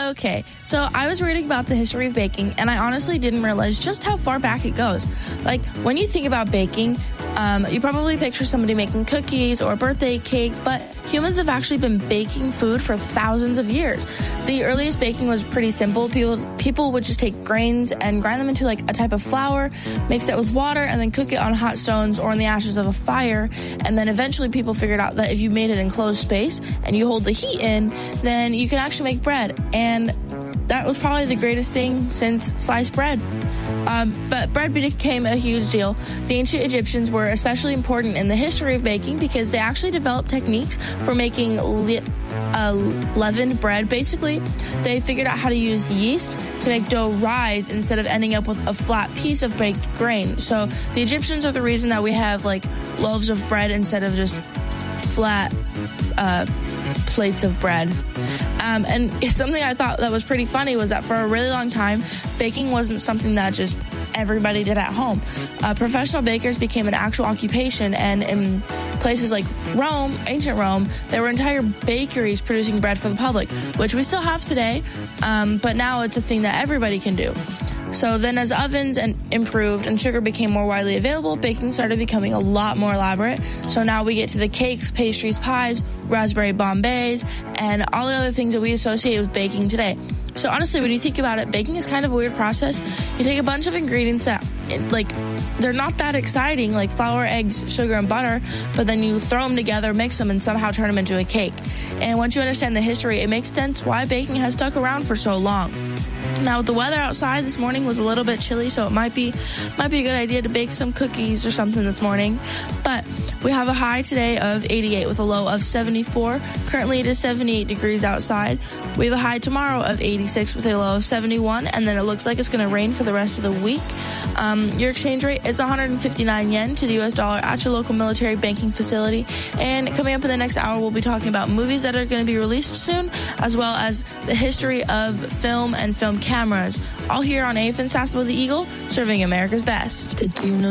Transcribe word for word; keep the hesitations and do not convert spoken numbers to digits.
Okay, so I was reading about the history of baking, and I honestly didn't realize just how far back it goes. Like, when you think about baking, um, you probably picture somebody making cookies or a birthday cake, but humans have actually been baking food for thousands of years. The earliest baking was pretty simple. People people would just take grains and grind them into like a type of flour, mix it with water, and then cook it on hot stones or in the ashes of a fire. And then eventually people figured out that if you made it in closed space and you hold the heat in, then you can actually make bread. And that was probably the greatest thing since sliced bread. Um, but bread became a huge deal. The ancient Egyptians were especially important in the history of baking because they actually developed techniques for making li- uh, leavened bread. Basically, they figured out how to use yeast to make dough rise instead of ending up with a flat piece of baked grain. So the Egyptians are the reason that we have like loaves of bread instead of just flat uh, plates of bread. Um, and something I thought that was pretty funny was that for a really long time, baking wasn't something that just everybody did at home. Uh, professional bakers became an actual occupation, and in places like Rome, ancient Rome, there were entire bakeries producing bread for the public, which we still have today, um, but now it's a thing that everybody can do. So then as ovens and improved and sugar became more widely available, baking started becoming a lot more elaborate. So now we get to the cakes, pastries, pies, raspberry bombays, and all the other things that we associate with baking today. So honestly, when you think about it, baking is kind of a weird process. You take a bunch of ingredients that, like, they're not that exciting, like flour, eggs, sugar, and butter, but then you throw them together, mix them, and somehow turn them into a cake. And once you understand the history, it makes sense why baking has stuck around for so long. Now, the weather outside this morning was a little bit chilly, so it might be might be a good idea to bake some cookies or something this morning. But we have a high today of eighty-eight with a low of seventy-four. Currently, it is seventy-eight degrees outside. We have a high tomorrow of eighty-six with a low of seventy-one, and then it looks like it's going to rain for the rest of the week. Um, your exchange rate is one hundred fifty-nine yen to the U S dollar at your local military banking facility. And coming up in the next hour, we'll be talking about movies that are going to be released soon, as well as the history of film and film cameras. All here on A F N Sassville the Eagle, serving America's best. Did you know